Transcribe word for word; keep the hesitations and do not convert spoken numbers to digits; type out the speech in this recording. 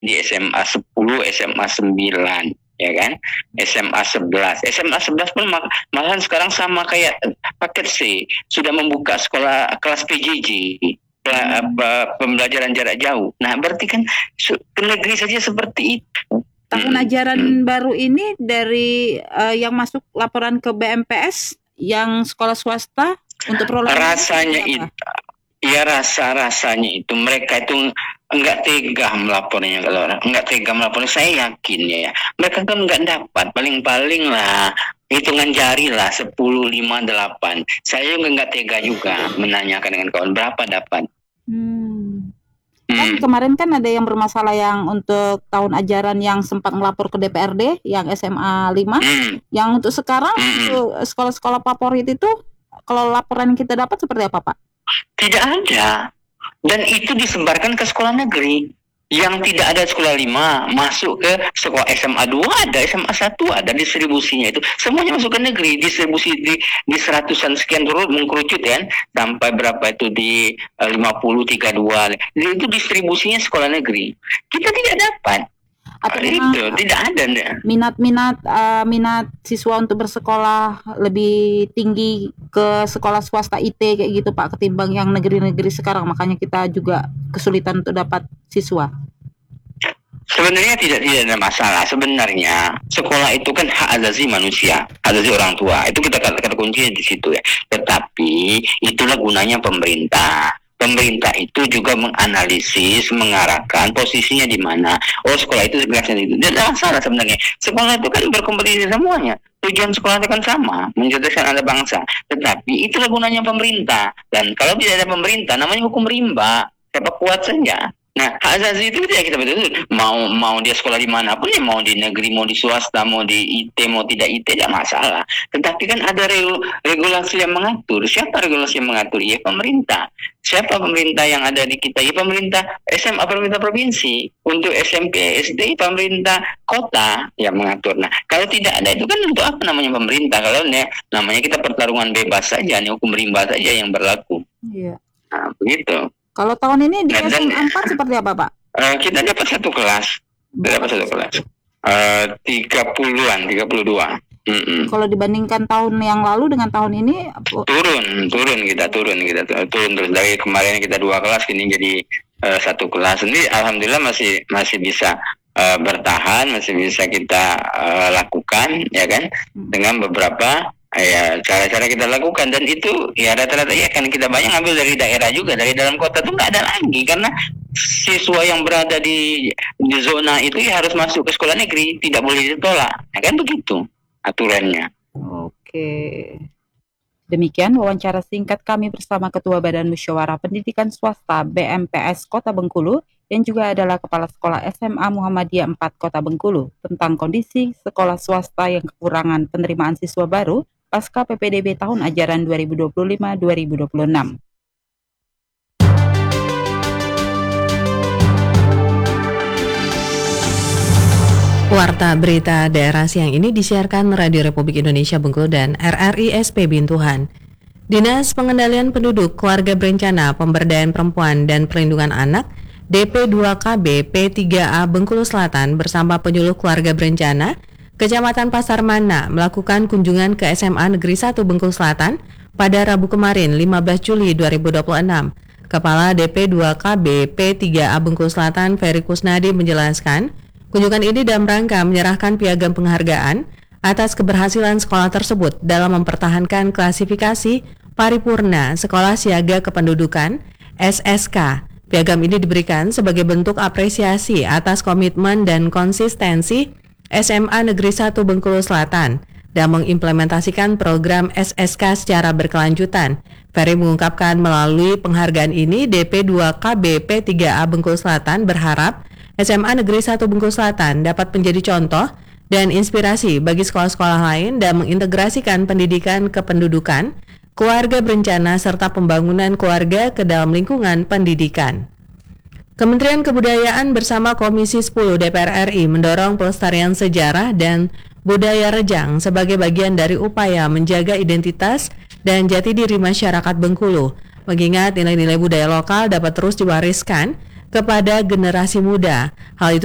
di S M A sepuluh, S M A sembilan, ya kan? S M A sebelas. S M A sebelas pun mal- malahan sekarang sama kayak paket C, sudah membuka sekolah kelas P J J. Pela- apa, pembelajaran jarak jauh. Nah, berarti kan su- ke negeri saja seperti itu. Tahun Hmm, ajaran hmm. baru ini dari eh, yang masuk laporan ke B M P S yang sekolah swasta untuk perolehan Rasanya seperti itu, apa? ya rasa-rasanya itu mereka itu enggak tega melapornya, kalau orang enggak tega melapornya, saya yakin ya, ya. Mereka kan enggak dapat, paling-paling lah hitungan jari lah sepuluh, lima, delapan. Saya juga enggak tega juga menanyakan dengan kawan berapa dapat. Hmm. Kan Hmm. kemarin kan ada yang bermasalah yang untuk tahun ajaran yang sempat melapor ke D P R D yang S M A lima, Hmm. yang untuk sekarang Hmm. untuk sekolah-sekolah favorit itu kalau laporan yang kita dapat seperti apa, Pak? Tidak ada. Dan itu disebarkan ke sekolah negeri. Yang tidak ada sekolah lima masuk ke sekolah S M A dua ada, S M A satu ada, distribusinya itu semuanya masuk ke negeri, distribusi di di seratusan sekian turun mengkerucut kan sampai berapa itu di eh, lima puluh tiga puluh dua. Itu distribusinya sekolah negeri. Kita tidak dapat. Atau itu memang tidak ada. minat-minat uh, minat siswa untuk bersekolah lebih tinggi ke sekolah swasta I T kayak gitu, Pak, ketimbang yang negeri-negeri sekarang, makanya kita juga kesulitan untuk dapat siswa. Sebenarnya tidak tidak ada masalah. Sebenarnya sekolah itu kan hak asasi manusia, hak asasi orang tua. Itu kita katakan kuncinya di situ ya. Tetapi itulah gunanya pemerintah. Pemerintah itu juga menganalisis, mengarahkan posisinya di mana. Oh, sekolah itu segera itu. Tidak ada masalah sebenarnya. Sekolah itu kan berkompetisi semuanya. Tujuan sekolah itu kan sama, mencerdaskan anak bangsa. Tetapi itulah gunanya pemerintah. Dan kalau tidak ada pemerintah, namanya hukum rimba. Siapa kuat saja. Nah, hak asasi itu tidak kita betul mau mau dia sekolah di mana pun ya, mau di negeri, mau di swasta, mau di I T, mau tidak I T, tidak masalah. Tetapi kan ada regu, regulasi yang mengatur. Siapa regulasi yang mengatur? Ya pemerintah. Siapa pemerintah yang ada di kita? Ya pemerintah S M A, pemerintah provinsi. Untuk S M P, S D, pemerintah kota yang mengatur. Nah, kalau tidak ada itu kan untuk apa namanya pemerintah? Kalau ya, namanya kita pertarungan bebas saja, nih hukum rimba saja yang berlaku. Iya. Nah, begitu. Kalau tahun ini di Nah, S M A empat seperti apa, Pak? Uh, kita dapat satu kelas, kita dapat satu kelas, uh, tiga puluhan, tiga puluh dua. Mm-mm. Kalau dibandingkan tahun yang lalu dengan tahun ini, turun, turun kita, turun kita, turun terus dari kemarin kita dua kelas, ini jadi uh, satu kelas. Ini alhamdulillah masih masih bisa uh, bertahan, masih bisa kita uh, lakukan, ya kan, dengan beberapa ya cara-cara kita lakukan. Dan itu ya rata-rata ya kan kita banyak ambil dari daerah juga, dari dalam kota tuh nggak ada lagi, karena siswa yang berada di di zona itu ya harus masuk ke sekolah negeri, tidak boleh ditolak, ya kan begitu aturannya. Oke. Demikian wawancara singkat kami bersama Ketua Badan Musyawarah Pendidikan Swasta B M P S Kota Bengkulu yang juga adalah Kepala Sekolah S M A Muhammadiyah empat Kota Bengkulu tentang kondisi sekolah swasta yang kekurangan penerimaan siswa baru pasca P P D B tahun ajaran dua ribu dua puluh lima dua ribu dua puluh enam. Warta berita daerah siang ini disiarkan Radio Republik Indonesia Bengkulu dan R R I S P Bintuhan. Dinas Pengendalian Penduduk, Keluarga Berencana, Pemberdayaan Perempuan dan Perlindungan Anak D P dua K B P tiga A Bengkulu Selatan bersama penyuluh keluarga berencana Kecamatan Pasar Mana melakukan kunjungan ke S M A Negeri satu Bengkulu Selatan pada Rabu kemarin lima belas Juli dua ribu dua puluh enam. Kepala D P dua K B P tiga A Bengkulu Selatan Ferry Kusnadi menjelaskan, kunjungan ini dalam rangka menyerahkan piagam penghargaan atas keberhasilan sekolah tersebut dalam mempertahankan klasifikasi paripurna Sekolah Siaga Kependudukan S S K. Piagam ini diberikan sebagai bentuk apresiasi atas komitmen dan konsistensi S M A Negeri satu Bengkulu Selatan dan mengimplementasikan program S S K secara berkelanjutan. Ferry mengungkapkan melalui penghargaan ini D P dua K B P tiga A Bengkulu Selatan berharap S M A Negeri satu Bengkulu Selatan dapat menjadi contoh dan inspirasi bagi sekolah-sekolah lain dan mengintegrasikan pendidikan kependudukan, keluarga berencana serta pembangunan keluarga ke dalam lingkungan pendidikan. Kementerian Kebudayaan bersama Komisi sepuluh D P R R I mendorong pelestarian sejarah dan budaya Rejang sebagai bagian dari upaya menjaga identitas dan jati diri masyarakat Bengkulu, mengingat nilai-nilai budaya lokal dapat terus diwariskan kepada generasi muda. Hal itu